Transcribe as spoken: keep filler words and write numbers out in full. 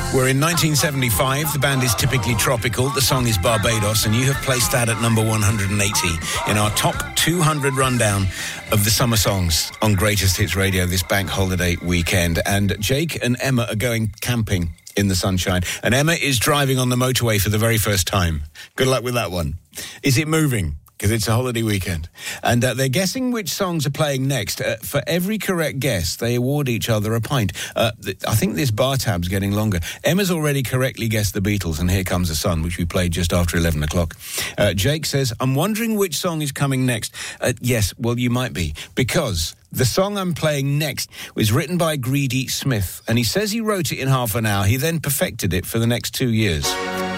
We're in nineteen seventy-five. The band is Typically Tropical. The song is Barbados, and you have placed that at number one hundred eighty in our top two hundred rundown of the summer songs on Greatest Hits Radio this bank holiday weekend. And Jake and Emma are going camping in the sunshine, and Emma is driving on the motorway for the very first time. Good luck with that one. Is it moving? Because it's a holiday weekend. And uh, they're guessing which songs are playing next. Uh, for every correct guess, they award each other a pint. Uh, th- I think this bar tab's getting longer. Emma's already correctly guessed the Beatles and Here Comes the Sun, which we played just after eleven o'clock. Uh, Jake says, I'm wondering which song is coming next. Uh, yes, well, you might be. Because the song I'm playing next was written by Greedy Smith. And he says he wrote it in half an hour. He then perfected it for the next two years.